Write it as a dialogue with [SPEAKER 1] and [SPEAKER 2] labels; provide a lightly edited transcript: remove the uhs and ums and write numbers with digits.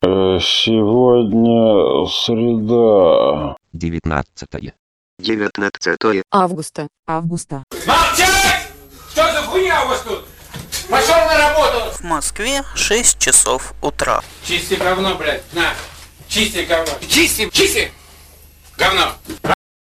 [SPEAKER 1] Сегодня среда.
[SPEAKER 2] 19
[SPEAKER 3] августа.
[SPEAKER 4] Молчать! Что за хуйня у вас тут? Пошел на работу!
[SPEAKER 5] В Москве 6 часов утра.
[SPEAKER 4] Чисти говно, блядь, на! Чисти говно! Чисти! Говно!